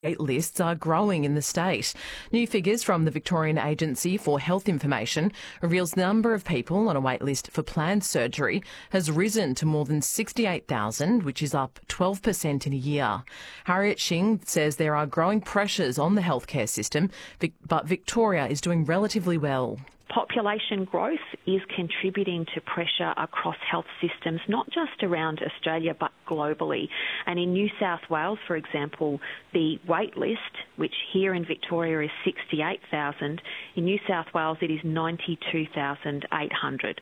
Wait lists are growing in the state. New figures from the Victorian Agency for Health Information reveals the number of people on a wait list for planned surgery has risen to more than 68,000, which is up 12% in a year. Harriet Shing says there are growing pressures on the healthcare system, but Victoria is doing relatively well. Population growth is contributing to pressure across health systems, not just around Australia but globally. And in New South Wales, for example, the wait list, which here in Victoria is 68,000, in New South Wales it is 92,800.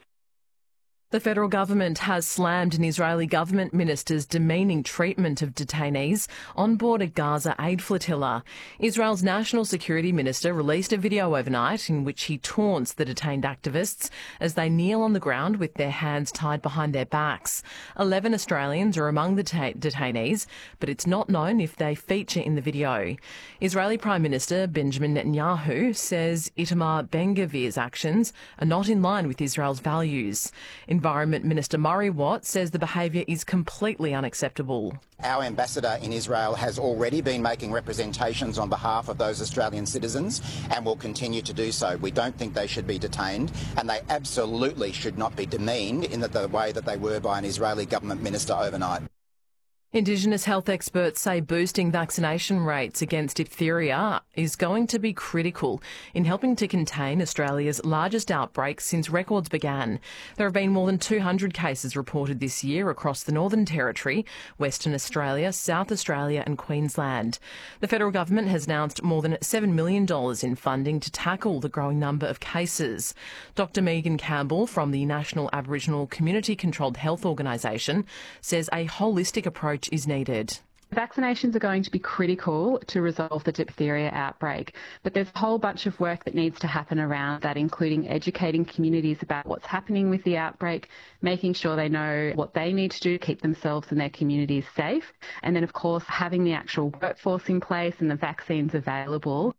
The federal government has slammed an Israeli government minister's demeaning treatment of detainees on board a Gaza aid flotilla. Israel's national security minister released a video overnight in which he taunts the detained activists as they kneel on the ground with their hands tied behind their backs. 11 Australians are among the detainees, but it's not known if they feature in the video. Israeli Prime Minister Benjamin Netanyahu says Itamar Ben-Gvir's actions are not in line with Israel's values. Environment Minister Murray Watt says the behaviour is completely unacceptable. Our ambassador in Israel has already been making representations on behalf of those Australian citizens and will continue to do so. We don't think they should be detained, and they absolutely should not be demeaned in the way that they were by an Israeli government minister overnight. Indigenous health experts say boosting vaccination rates against diphtheria is going to be critical in helping to contain Australia's largest outbreak since records began. There have been more than 200 cases reported this year across the Northern Territory, Western Australia, South Australia and Queensland. The federal government has announced more than $7 million in funding to tackle the growing number of cases. Dr Megan Campbell from the National Aboriginal Community Controlled Health Organisation says a holistic approach is needed. Vaccinations are going to be critical to resolve the diphtheria outbreak, but there's a whole bunch of work that needs to happen around that, including educating communities about what's happening with the outbreak, making sure they know what they need to do to keep themselves and their communities safe, and then, of course, having the actual workforce in place and the vaccines available.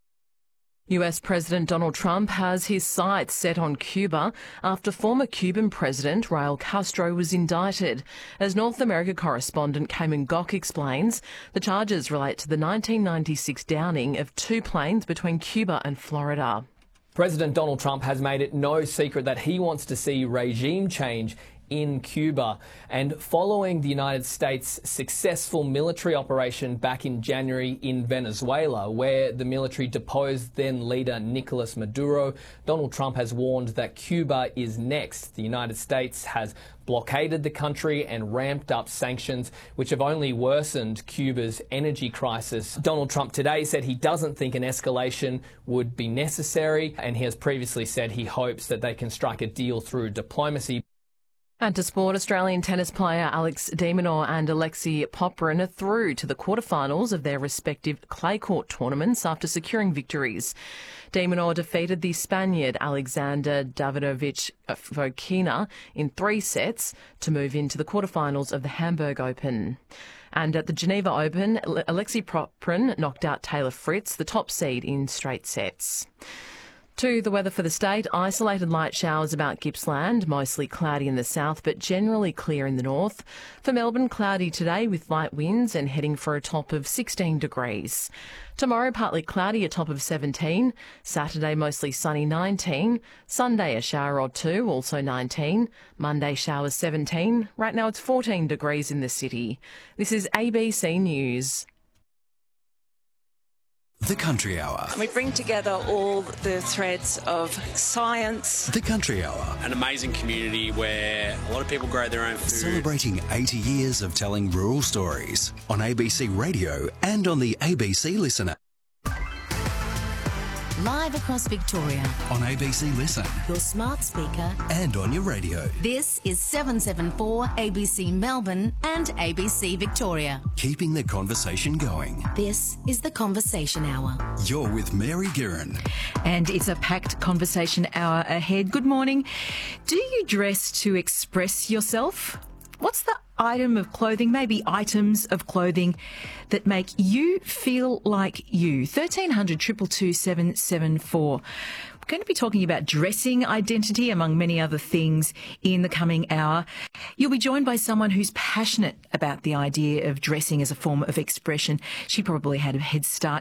US President Donald Trump has his sights set on Cuba after former Cuban President Raul Castro was indicted. As North America correspondent Cayman Gok explains, the charges relate to the 1996 downing of 2 planes between Cuba and Florida. President Donald Trump has made it no secret that he wants to see regime change in Cuba. And following the United States' successful military operation back in January in Venezuela, where the military deposed then leader Nicolas Maduro, Donald Trump has warned that Cuba is next. The United States has blockaded the country and ramped up sanctions, which have only worsened Cuba's energy crisis. Donald Trump today said he doesn't think an escalation would be necessary, and he has previously said he hopes that they can strike a deal through diplomacy. And to sport, Australian tennis player Alex de Minaur and Alexei Popyrin are through to the quarterfinals of their respective clay court tournaments after securing victories. De Minaur defeated the Spaniard Alexander Davidovich Fokina in 3 sets to move into the quarterfinals of the Hamburg Open. And at the Geneva Open, Alexei Popyrin knocked out Taylor Fritz, the top seed, in straight sets. To the weather for the state, isolated light showers about Gippsland, mostly cloudy in the south but generally clear in the north. For Melbourne, cloudy today with light winds and heading for a top of 16 degrees. Tomorrow, partly cloudy, a top of 17. Saturday, mostly sunny, 19. Sunday, a shower or 2, also 19. Monday, showers, 17. Right now, it's 14 degrees in the city. This is ABC News. The Country Hour. We bring together all the threads of science. The Country Hour. An amazing community where a lot of people grow their own food. Celebrating 80 years of telling rural stories on ABC Radio and on the ABC Listener. Live across Victoria. On ABC Listen. Your smart speaker. And on your radio. This is 774 ABC Melbourne and ABC Victoria. Keeping the conversation going. This is the Conversation Hour. You're with Mary Guerin. And it's a packed conversation hour ahead. Good morning. Do you dress to express yourself? What's the item of clothing, maybe items of clothing that make you feel like you? 1300 222 774. going to be talking about dressing identity, among many other things, in the coming hour. You'll be joined by someone who's passionate about the idea of dressing as a form of expression. She probably had a head start